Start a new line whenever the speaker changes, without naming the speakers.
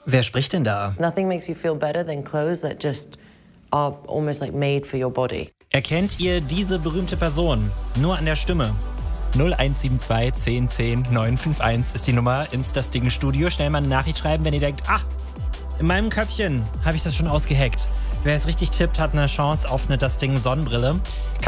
Wer spricht denn da?
Nothing makes you feel better than clothes that just are almost like made for your body.
Erkennt ihr diese berühmte Person? Nur an der Stimme. 0172 10 10 951 ist die Nummer ins Das Ding Studio. Schnell mal eine Nachricht schreiben, wenn ihr denkt, ach, in meinem Köpfchen habe ich das schon ausgehackt. Wer es richtig tippt, hat eine Chance auf eine Das Ding Sonnenbrille.